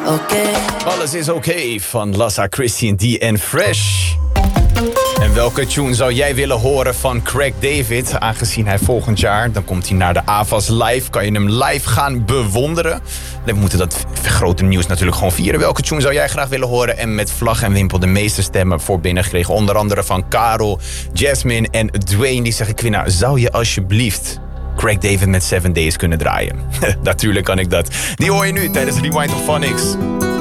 Alles is oké van Lassa, Christian D en Fresh. En welke tune zou jij willen horen van Craig David? Aangezien hij volgend jaar, dan komt hij naar de AVAS Live. Kan je hem live gaan bewonderen. We moeten dat grote nieuws natuurlijk gewoon vieren. Welke tune zou jij graag willen horen? En met vlag en wimpel de meeste stemmen voor binnen gekregen. Onder andere van Karel, Jasmine en Dwayne. Die zeggen, Quina, zou je alsjeblieft Craig David met 7 Days kunnen draaien? Natuurlijk kan ik dat. Die hoor je nu tijdens Rewind of Phonics.